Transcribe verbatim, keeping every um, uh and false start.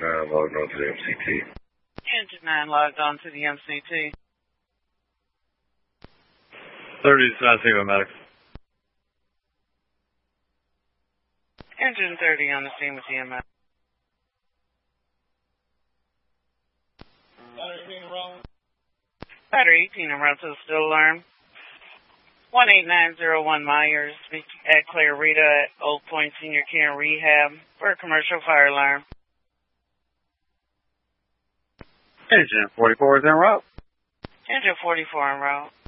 nine logged on to the M C T. Engine nine logged on to the M C T. thirty to nine Sigma Medics. Engine thirty on the scene with E M S. Battery eighteen en route to the still alarm. one eight nine zero one Myers, speak at Clarita at Old Point Senior Care and Rehab for a commercial fire alarm. Engine forty-four is en route. Engine forty-four en route.